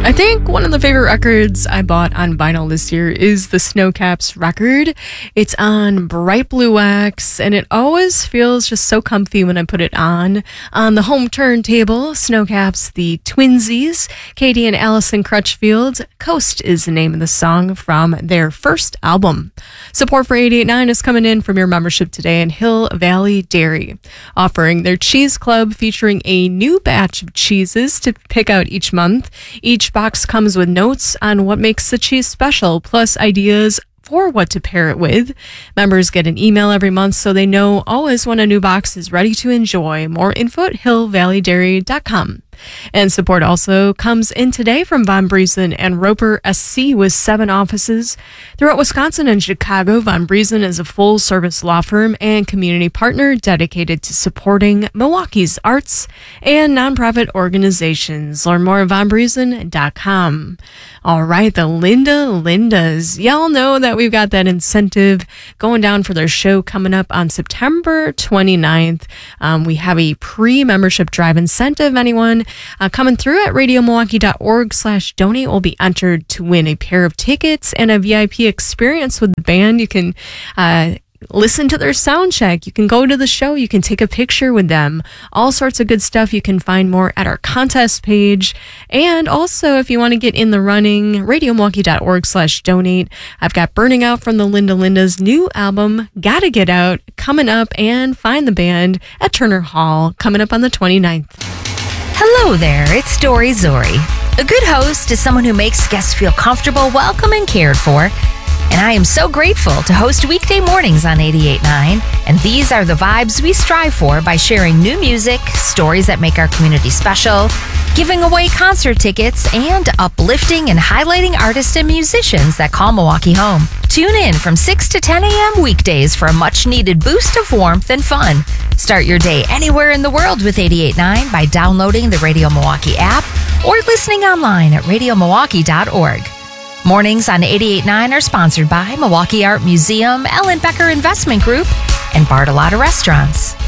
I think one of the favorite records I bought on vinyl this year is the Snowcaps record. It's on bright blue wax, and it always feels just so comfy when I put it on. On the home turntable, Snowcaps, the Twinsies, Katie and Allison Crutchfield. Coast is the name of the song from their first album. Support for 88.9 is coming in from your membership today in Hill Valley Dairy, offering their cheese club featuring a new batch of cheeses to pick out each month. Each box comes with notes on what makes the cheese special, plus ideas for what to pair it with. Members get an email every month so they know always when a new box is ready to enjoy. More info at hillvalleydairy.com. And support also comes in today from Von Briesen and Roper SC with 7 offices throughout Wisconsin and Chicago. Von Briesen is a full-service law firm and community partner dedicated to supporting Milwaukee's arts and nonprofit organizations. Learn more at vonbriesen.com. All right, the Linda Lindas. Y'all know that we've got that incentive going down for their show coming up on September 29th. We have a pre-membership drive incentive. Anyone coming through at radiomilwaukee.org/donate will be entered to win a pair of tickets and a VIP experience with the band. You can listen to their sound check. You can go to the show. You can take a picture with them. All sorts of good stuff. You can find more at our contest page. And also, if you want to get in the running, radiomilwaukee.org/donate. I've got Burning Out from the Linda Lindas' new album, Gotta Get Out, coming up, and find the band at Turner Hall coming up on the 29th. Hello there, it's Dory Zori. A good host is someone who makes guests feel comfortable, welcome, and cared for. And I am so grateful to host weekday mornings on 88.9. And these are the vibes we strive for by sharing new music, stories that make our community special, giving away concert tickets, and uplifting and highlighting artists and musicians that call Milwaukee home. Tune in from 6 to 10 a.m. weekdays for a much-needed boost of warmth and fun. Start your day anywhere in the world with 88.9 by downloading the Radio Milwaukee app or listening online at radiomilwaukee.org. Mornings on 88.9 are sponsored by Milwaukee Art Museum, Ellen Becker Investment Group, and Bartolotta Restaurants.